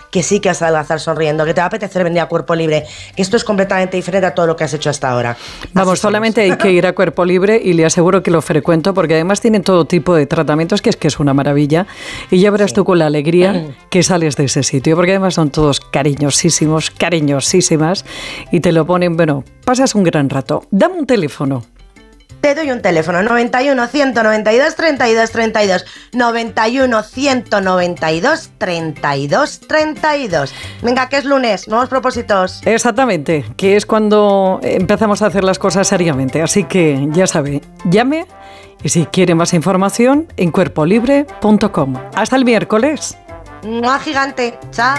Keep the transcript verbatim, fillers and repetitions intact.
que sí que vas a adelgazar sonriendo, que te va a apetecer venir a Cuerpo Libre, que esto es completamente diferente a todo lo que has hecho hasta ahora. Vamos, Así solamente somos. hay que ir a Cuerpo Libre y le aseguro que lo frecuento, porque además tienen todo tipo de tratamientos, que es que es una maravilla, y ya verás Sí. tú con la alegría que sales de ese sitio, porque además son todos cariñosísimos, cariñosísimas, y te lo ponen, bueno, pasas un gran rato. Dame un teléfono. Te doy un teléfono, noventa y uno, ciento noventa y dos, treinta y dos, treinta y dos, noventa y uno, ciento noventa y dos, treinta y dos, treinta y dos. Venga, que es lunes, nuevos propósitos. Exactamente, que es cuando empezamos a hacer las cosas seriamente, así que ya sabe, llame y si quiere más información en cuerpo libre punto com. Hasta el miércoles. ¡Mua, gigante! ¡Chao!